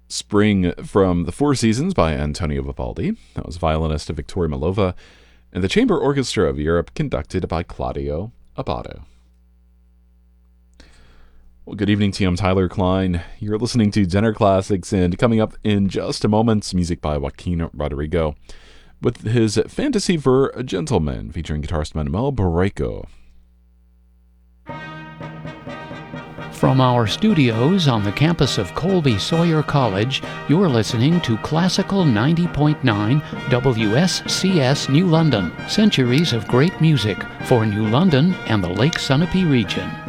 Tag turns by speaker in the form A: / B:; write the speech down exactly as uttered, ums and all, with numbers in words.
A: Spring from the Four Seasons by Antonio Vivaldi. That was violinist Victoria Malova. And the Chamber Orchestra of Europe, conducted by Claudio Abbado. Well, good evening to you. I'm Tyler Klein. You're listening to Dinner Classics, and coming up in just a moment, music by Joaquin Rodrigo with his Fantasy for a Gentleman, featuring guitarist Manuel Barreiro.
B: From our studios on the campus of Colby Sawyer College, you're listening to Classical ninety point nine W S C S New London, centuries of great music for New London and the Lake Sunapee region.